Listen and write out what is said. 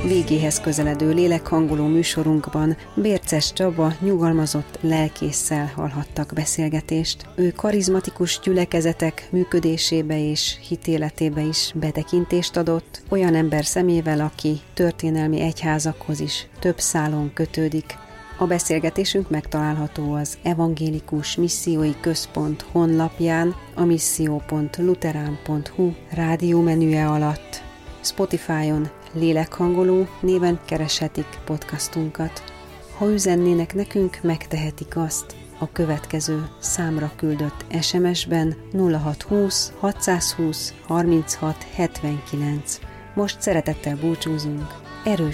Végéhez közeledő lélekhangoló műsorunkban Bérces Csaba nyugalmazott lelkésszel hallhattak beszélgetést. Ő karizmatikus gyülekezetek működésébe és hitéletébe is betekintést adott, olyan ember szemével, aki történelmi egyházakhoz is több szálon kötődik. A beszélgetésünk megtalálható az Evangélikus Missziói Központ honlapján, a misszió.luterán.hu rádiómenüje alatt. Spotify-on Lélekhangoló néven kereshetik podcastunkat. Ha üzennének nekünk, megtehetik azt a következő számra küldött SMS-ben 0620 620 36 79. Most szeretettel búcsúzunk. Erős